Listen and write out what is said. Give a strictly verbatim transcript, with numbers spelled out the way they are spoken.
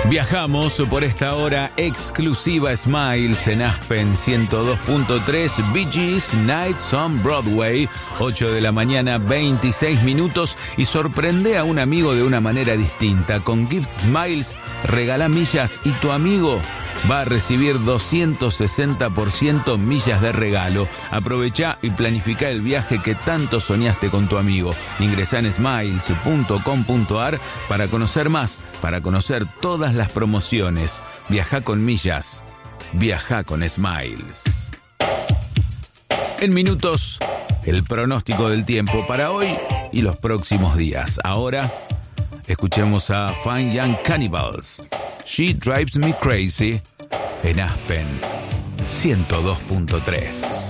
Viajamos por esta hora exclusiva Smiles en Aspen ciento dos punto tres, Bee Gees Nights on Broadway, ocho de la mañana, veintiséis minutos, y sorprende a un amigo de una manera distinta. Con Gift Smiles, regala millas y tu amigo va a recibir doscientos sesenta por ciento millas de regalo. Aprovecha y planifica el viaje que tanto soñaste con tu amigo. Ingresá en smiles punto com punto a r para conocer más, para conocer todas las promociones. Viaja con millas, viaja con Smiles. En minutos, el pronóstico del tiempo para hoy y los próximos días. Ahora, escuchemos a Fine Young Cannibals. She Drives Me Crazy en Aspen ciento dos punto tres.